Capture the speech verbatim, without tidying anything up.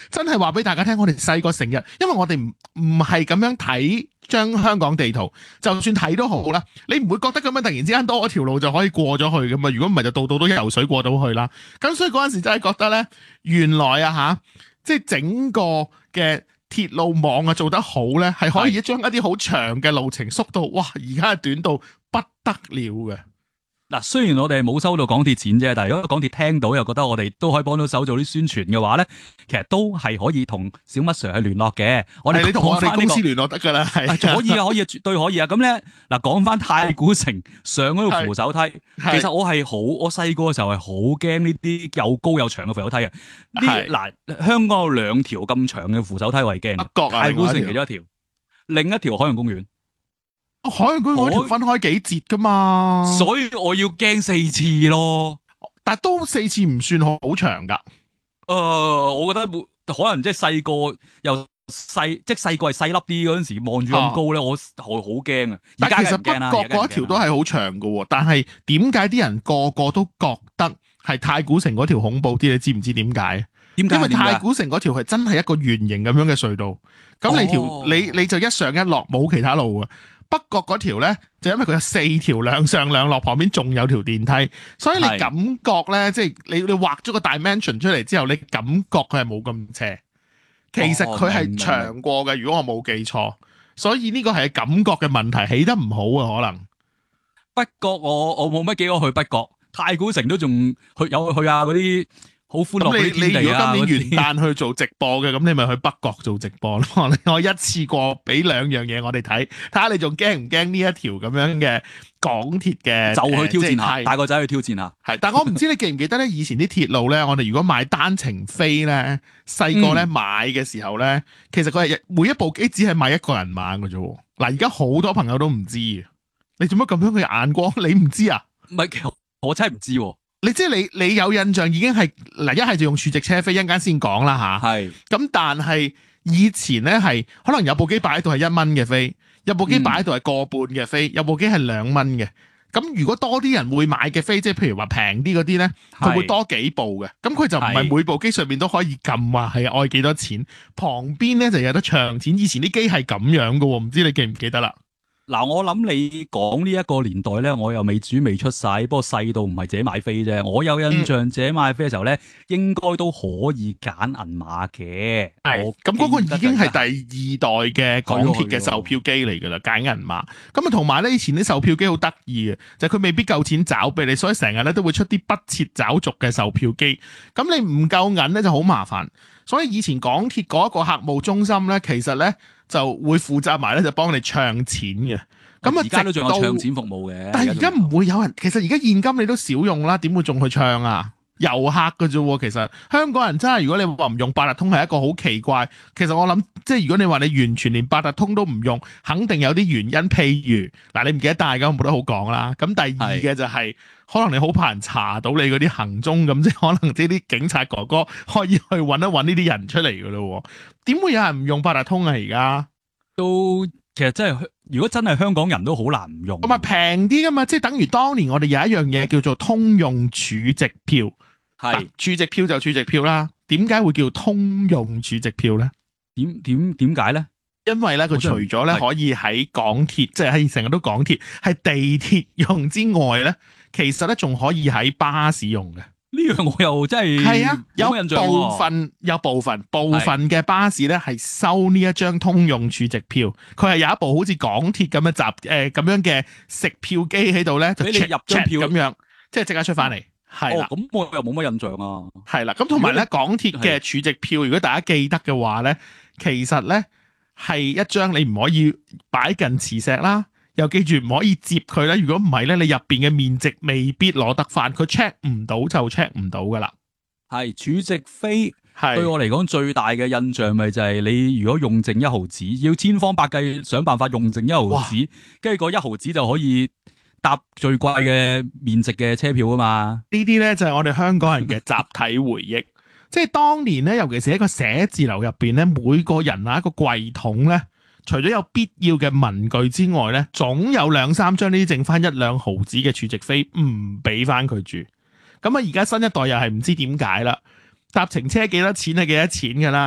真係話俾大家聽，我哋細個成日，因為我哋唔唔係咁樣睇張香港地圖，就算睇都好啦，你唔會覺得咁樣突然之間多咗條路就可以過咗去噶嘛？如果唔係就度度都游水過到去啦。咁所以嗰陣時真係覺得咧，原來啊吓，即係整個嘅鐵路網啊做得好咧，係可以將一啲好長嘅路程縮到，哇！而家係短到不得了嘅。 嗱，雖然我哋冇收到港鐵錢啫，但係如果港鐵聽到又覺得我哋都可以幫到手做啲宣傳嘅話咧，其實都係可以同小麥 Sir 去聯絡嘅。我哋你同我哋公司聯絡得㗎啦，係可以啊，可以啊，絕對可以啊。咁咧嗱，講翻太古城上嗰個扶手梯，其實我係好，我細個嘅時候係好驚呢啲又高又長嘅扶手梯嘅。呢嗱，香港有兩條咁長嘅扶手梯，我係驚。 北角啊， 太古城其中一條，另一條海洋公園。 海洋公園嗰條分開幾節噶嘛， 所以我要驚四次咯。 但都四次唔算好長噶。 誒、呃，我覺得可能即係細個又細，即係細個係細粒啲嗰陣時望住咁高咧，啊、我好好驚啊！而家其實北角嗰一條都係好長噶，但係點解啲人個個都覺得係太古城嗰條恐怖啲？你知唔知點解？ 點解？ 因為太古城嗰條係真係一個圓形咁樣嘅隧道，咁你條、哦、你你就一上一落冇其他路啊。北角嗰條咧，就因為佢有四條兩上兩落，旁邊仲有條電梯，所以你感覺咧，即係你你畫咗個 dimension 出嚟之後，你感覺佢係冇咁斜。其實佢係長過嘅，如果我冇記錯。所以呢個係感覺嘅問題，起得唔好啊，可能。 北角我我冇乜幾個去北角，太古城都仲去有去啊嗰啲。好歡樂啲天地啊！ 你如果今年元旦去做直播嘅，咁你咪去北角做直播咯。我一次過俾兩樣嘢我哋睇，睇下你仲驚唔驚呢一條咁樣嘅港鐵嘅？ 就去挑戰下， 呃、 帶個仔去挑戰下。 係，但我唔知你記唔記得咧？以前啲鐵路咧，我哋如果買單程飛咧，細個咧買嘅時候咧，嗯、其實佢係每一部機只係買一個人買嘅啫。嗱，而家好多朋友都唔知，你做乜咁樣嘅眼光？你唔知啊？ 唔係，其實我真係唔知、啊。 你即係你你有印象已經係嗱，一係就用儲值車飛，一陣間先講啦吓。係咁是，但係以前咧係可能有部機擺喺度係一蚊嘅飛，有部機擺喺度係個半嘅飛，有部機係兩蚊嘅。咁如果多啲人會買嘅飛，即係譬如話平啲嗰啲咧，佢會多幾部嘅。咁佢就唔係每部機上面都可以撳話係愛幾多錢，旁邊咧就有得長錢。以前啲機係咁樣嘅，唔知你記唔記得啦？ 嗱，我諗你講呢一個年代咧，我又未主未出世，不過細到唔係自己買飛啫。我有印象自己買飛嘅時候咧，嗯、應該都可以揀銀碼嘅。係，咁嗰個已經係第二代嘅港鐵嘅售票機嚟噶啦，揀銀碼。咁啊，同埋咧，以前啲售票機好得意嘅，就係、是、佢未必夠錢找俾你，所以成日咧都會出啲不設找續嘅售票機。咁你唔夠銀咧就好麻煩。所以以前港鐵嗰一個客務中心咧，其實咧。就會負責埋咧，就幫你唱錢嘅。咁啊，而家都仲有唱錢服務嘅。但係而家唔會有人，其實而家現金你都少用啦，點會仲去唱啊？遊客嘅啫，其實香港人真係，如果你話唔用八達通係一個好奇怪。其實我諗，即係如果你話你完全連八達通都唔用，肯定有啲原因。譬如嗱，你唔記得帶咁冇得好講啦。咁第二嘅就係、是，是可能你好怕人查到你嗰啲行蹤咁，即係可能即係啲警察哥哥可以去揾一揾呢啲人出嚟嘅咯。點會有人唔用八達通啊？而家都其實真係，如果真係香港人都好難唔用。 咁啊，平啲噶嘛，即係等於當年我哋有一樣嘢叫做通用儲值票。係儲值票就儲值票啦。點解會叫通用儲值票咧？ 點點點解咧？因為咧，佢除咗咧可以喺港鐵，即係喺成日都港鐵，係地鐵用之外咧，其實咧仲可以喺巴士用嘅。呢樣我又真係係啊，有部分有部分部分嘅巴士咧係收呢一張通用儲值票，佢係有一部好似港鐵咁嘅集誒咁樣嘅食票機喺度咧，就俾你入張票咁樣，即係即刻出翻嚟。係啦，咁我又冇乜印象啊。係啦，咁同埋咧，港鐵嘅儲值票，如果大家記得嘅話咧，其實咧係一張你唔可以擺近磁石啦。又記住唔可以接佢咧，如果唔係咧，你入邊嘅面值未必攞得翻，佢 check 唔到就 check 唔到噶啦。係儲值飛，係對我嚟講最大嘅印象咪就係你如果用剩一毫紙，要千方百計想辦法用剩一毫紙，跟住嗰一毫紙就可以搭最貴嘅面值嘅車票啊嘛。呢啲咧就係我哋香港人嘅集體回憶，即係當年咧，尤其是一個寫字樓入邊咧，每個人啊一個櫃桶咧。除咗有必要嘅文具之外咧，總有兩三張呢啲剩翻一兩毫子嘅儲值飛唔俾翻佢住。咁啊，而家新一代又係唔知點解啦，搭程車幾多錢係幾多錢㗎啦。